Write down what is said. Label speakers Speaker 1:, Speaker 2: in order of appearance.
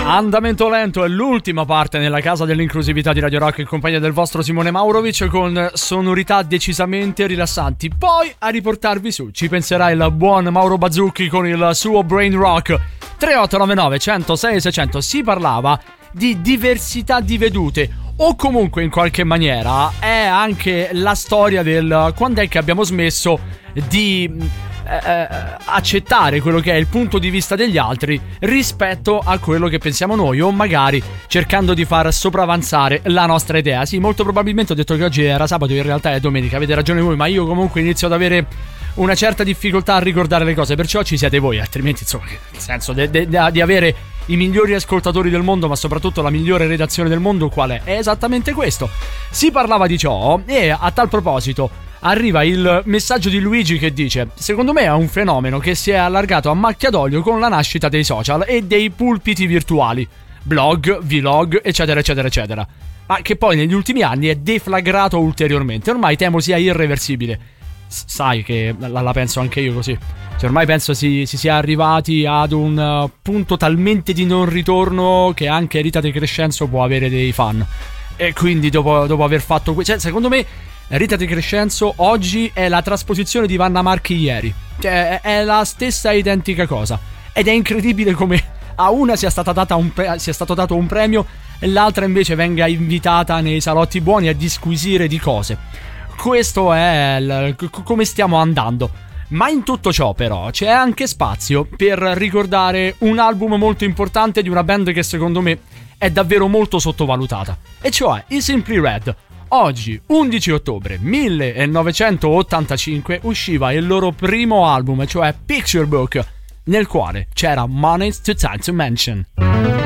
Speaker 1: Andamento lento è l'ultima parte nella casa dell'inclusività di Radio Rock in compagnia del vostro Simone Maurovic, con sonorità decisamente rilassanti. Poi a riportarvi su ci penserà il buon Mauro Bazzucchi con il suo Brain Rock. 3899 106 600. Si parlava di diversità di vedute, o comunque in qualche maniera è anche la storia del quando è che abbiamo smesso di accettare quello che è il punto di vista degli altri rispetto a quello che pensiamo noi, o magari cercando di far sopravanzare la nostra idea. Sì, molto probabilmente ho detto che oggi era sabato, in realtà è domenica, avete ragione voi, ma io comunque inizio ad avere una certa difficoltà a ricordare le cose, perciò ci siete voi, altrimenti insomma, nel senso di avere i migliori ascoltatori del mondo, ma soprattutto la migliore redazione del mondo, qual è? È esattamente questo. Si parlava di ciò e a tal proposito arriva il messaggio di Luigi che dice: secondo me è un fenomeno che si è allargato a macchia d'olio con la nascita dei social e dei pulpiti virtuali, blog, vlog, eccetera eccetera eccetera, ma che poi negli ultimi anni è deflagrato ulteriormente. Ormai temo sia irreversibile. Sai che la penso anche io così. Cioè, ormai penso si sia arrivati ad un punto talmente di non ritorno che anche Rita De Crescenzo può avere dei fan. E quindi dopo aver fatto cioè, secondo me Rita De Crescenzo oggi è la trasposizione di Vanna Marchi ieri. Cioè è la stessa identica cosa. Ed è incredibile come a una sia stato dato un premio e l'altra invece venga invitata nei salotti buoni a disquisire di cose. Questo è come stiamo andando. Ma in tutto ciò però c'è anche spazio per ricordare un album molto importante di una band che secondo me è davvero molto sottovalutata, e cioè i Simply Red. Oggi, 11 ottobre 1985, usciva il loro primo album, cioè Picture Book, nel quale c'era Money's Too Tight to Mention.